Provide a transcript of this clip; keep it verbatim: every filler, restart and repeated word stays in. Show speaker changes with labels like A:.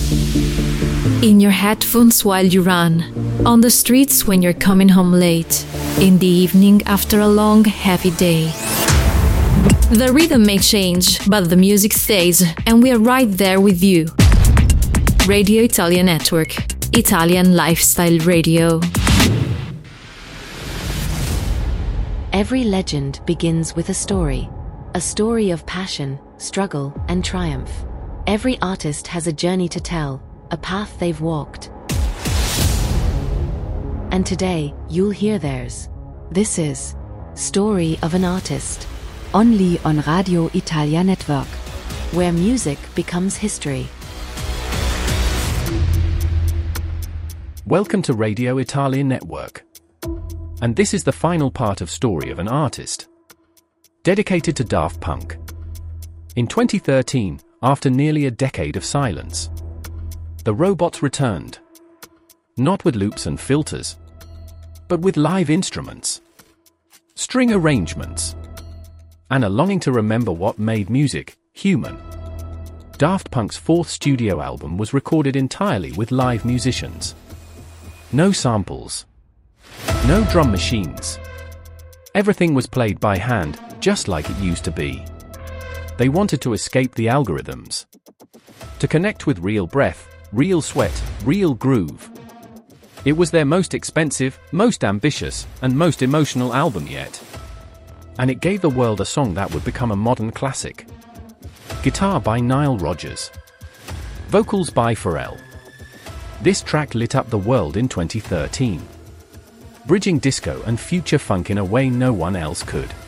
A: In your headphones while you run, on the streets when you're coming home late, in the evening after a long, heavy day. The rhythm may change, but the music stays, and we are right there with you. Radio Italia Network, Italian Lifestyle Radio.
B: Every legend begins with a story. A story of passion, struggle, and triumph. Every artist has a journey to tell, a path they've walked. And today, you'll hear theirs. This is Story of an Artist, only on Radio Italia Network, where music becomes history.
C: Welcome to Radio Italia Network. And this is the final part of Story of an Artist, dedicated to Daft Punk. In twenty thirteen, after nearly a decade of silence, the robots returned. Not with loops and filters, but with live instruments, string arrangements, and a longing to remember what made music human. Daft Punk's fourth studio album was recorded entirely with live musicians. No samples. No drum machines. Everything was played by hand, just like it used to be. They wanted to escape the algorithms, to connect with real breath, real sweat, real groove. It was their most expensive, most ambitious, and most emotional album yet. And it gave the world a song that would become a modern classic. Guitar by Nile Rodgers. Vocals by Pharrell. This track lit up the world in twenty thirteen, bridging disco and future funk in a way no one else could.